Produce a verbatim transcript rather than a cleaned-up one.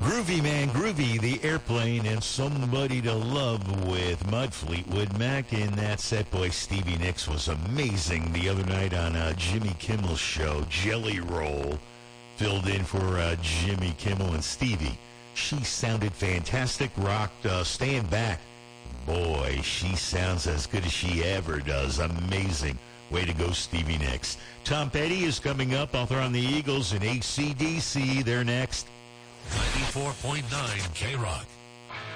Groovy Man Groovy, the Airplane, and Somebody to Love with Mud Fleetwood Mac. And that set boy Stevie Nicks was amazing the other night on uh, Jimmy Kimmel's show. Jelly Roll filled in for uh, Jimmy Kimmel and Stevie. She sounded fantastic, rocked uh, Stand Back. Boy, she sounds as good as she ever does. Amazing. Way to go, Stevie Nicks. Tom Petty is coming up, author on the Eagles and A C D C. They're next. ninety-four point nine K-Rock.